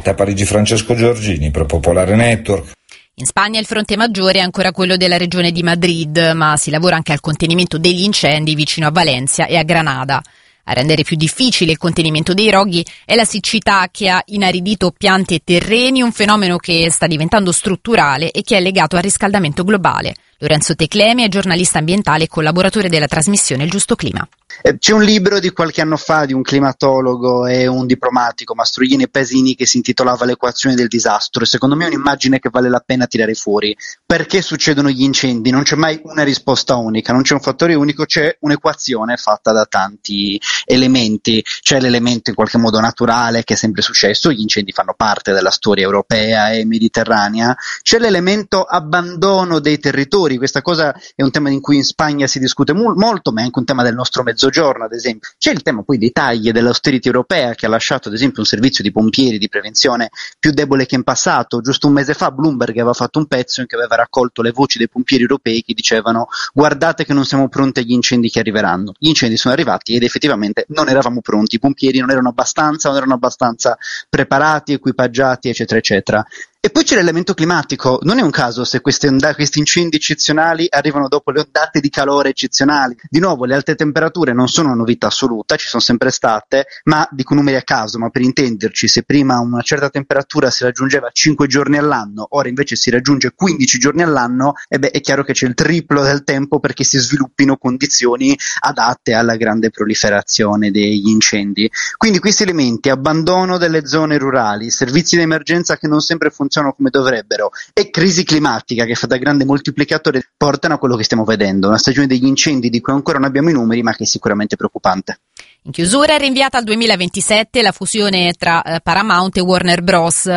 Da Parigi Francesco Giorgini per Popolare Network. In Spagna il fronte maggiore è ancora quello della regione di Madrid, ma si lavora anche al contenimento degli incendi vicino a Valencia e a Granada. A rendere più difficile il contenimento dei roghi è la siccità che ha inaridito piante e terreni, un fenomeno che sta diventando strutturale e che è legato al riscaldamento globale. Lorenzo Teclemi è giornalista ambientale e collaboratore della trasmissione Il Giusto Clima. C'è un libro di qualche anno fa di un climatologo e un diplomatico, Mastroianni e Pasini, che si intitolava L'equazione del disastro, e secondo me è un'immagine che vale la pena tirare fuori. Perché succedono gli incendi? Non c'è mai una risposta unica, non c'è un fattore unico, c'è un'equazione fatta da tanti elementi. C'è l'elemento in qualche modo naturale, che è sempre successo, gli incendi fanno parte della storia europea e mediterranea. C'è l'elemento abbandono dei territori, questa cosa è un tema di cui in Spagna si discute molto, ma è anche un tema del nostro mezzogiorno, ad esempio. C'è il tema poi dei tagli dell'austerity europea, che ha lasciato ad esempio un servizio di pompieri di prevenzione più debole che in passato. Giusto un mese fa Bloomberg aveva fatto un pezzo in cui aveva raccolto le voci dei pompieri europei che dicevano: guardate che non siamo pronti agli incendi che arriveranno. Gli incendi sono arrivati ed effettivamente non eravamo pronti, i pompieri non erano abbastanza preparati, equipaggiati, eccetera eccetera. E poi c'è l'elemento climatico. Non è un caso se questi incendi eccezionali arrivano dopo le ondate di calore eccezionali. Di nuovo, le alte temperature non sono una novità assoluta, ci sono sempre state, ma dico numeri a caso, ma per intenderci, se prima una certa temperatura si raggiungeva 5 giorni all'anno, ora invece si raggiunge 15 giorni all'anno, è chiaro che c'è il triplo del tempo perché si sviluppino condizioni adatte alla grande proliferazione degli incendi. Quindi questi elementi, abbandono delle zone rurali, servizi di emergenza che non sempre funzionano come dovrebbero e crisi climatica che fa da grande moltiplicatore, portano a quello che stiamo vedendo, una stagione degli incendi di cui ancora non abbiamo i numeri, ma che è sicuramente preoccupante. In chiusura è rinviata al 2027 la fusione tra Paramount e Warner Bros.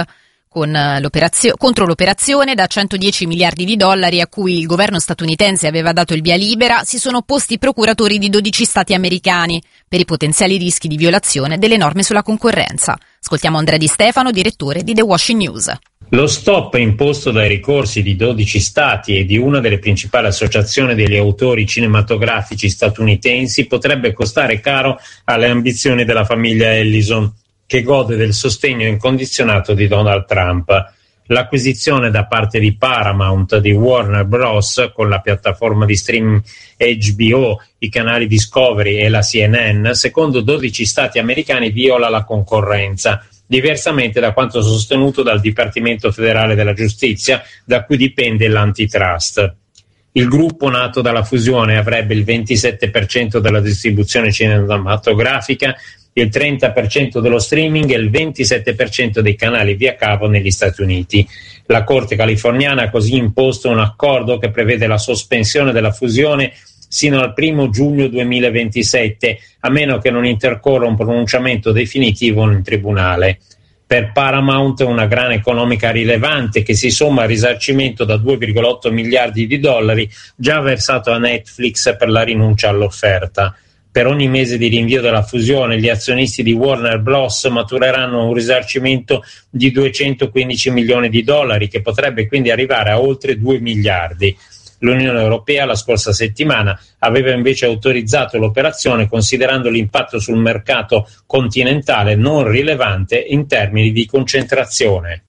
Contro l'operazione da $110 miliardi a cui il governo statunitense aveva dato il via libera, si sono opposti i procuratori di 12 stati americani per i potenziali rischi di violazione delle norme sulla concorrenza. Ascoltiamo Andrea Di Stefano, direttore di The Washington News. Lo stop imposto dai ricorsi di 12 stati e di una delle principali associazioni degli autori cinematografici statunitensi potrebbe costare caro alle ambizioni della famiglia Ellison, che gode del sostegno incondizionato di Donald Trump. L'acquisizione da parte di Paramount di Warner Bros. Con la piattaforma di streaming HBO, i canali Discovery e la CNN, secondo 12 stati americani viola la concorrenza, diversamente da quanto sostenuto dal Dipartimento federale della giustizia, da cui dipende l'antitrust. Il gruppo nato dalla fusione avrebbe il 27% della distribuzione cinematografica, il 30% dello streaming e il 27% dei canali via cavo negli Stati Uniti. La Corte californiana ha così imposto un accordo che prevede la sospensione della fusione sino al 1 giugno 2027, a meno che non intercorra un pronunciamento definitivo in tribunale. Per Paramount una grana economica rilevante che si somma al risarcimento da $2,8 miliardi già versato a Netflix per la rinuncia all'offerta. Per ogni mese di rinvio della fusione, gli azionisti di Warner Bros. Matureranno un risarcimento di $215 milioni, che potrebbe quindi arrivare a oltre 2 miliardi. L'Unione Europea la scorsa settimana aveva invece autorizzato l'operazione considerando l'impatto sul mercato continentale non rilevante in termini di concentrazione.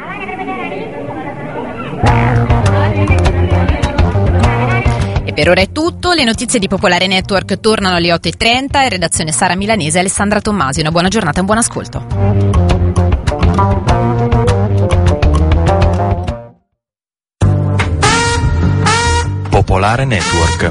E per ora è tutto, le notizie di Popolare Network tornano alle 8:30, in redazione Sara Milanese e Alessandra Tommasi. Una buona giornata e un buon ascolto. Popolare Network.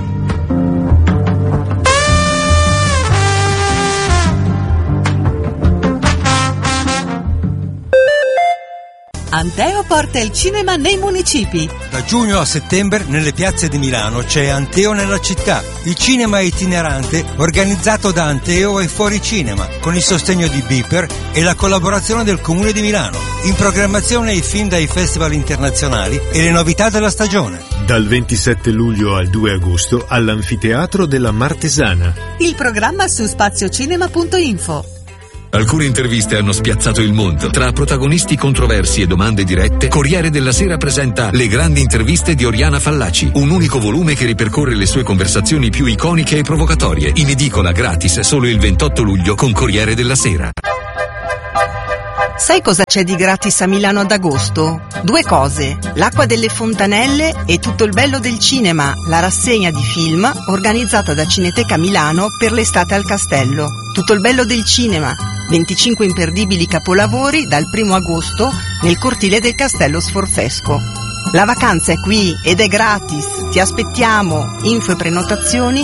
Anteo porta il cinema nei municipi. Da giugno a settembre nelle piazze di Milano c'è Anteo nella città, il cinema itinerante organizzato da Anteo e Fuori Cinema, con il sostegno di Beeper e la collaborazione del Comune di Milano. In programmazione i film dai festival internazionali e le novità della stagione. Dal 27 luglio al 2 agosto all'Anfiteatro della Martesana. Il programma su spaziocinema.info. Alcune interviste hanno spiazzato il mondo. Tra protagonisti controversi e domande dirette, Corriere della Sera presenta Le grandi interviste di Oriana Fallaci, un unico volume che ripercorre le sue conversazioni più iconiche e provocatorie. In edicola gratis solo il 28 luglio con Corriere della Sera. Sai cosa c'è di gratis a Milano ad agosto? 2 cose, l'acqua delle fontanelle e tutto il bello del cinema, la rassegna di film organizzata da Cineteca Milano per l'estate al Castello. Tutto il bello del cinema, 25 imperdibili capolavori dal 1 agosto nel cortile del Castello Sforfesco. La vacanza è qui ed è gratis, ti aspettiamo. Info e prenotazioni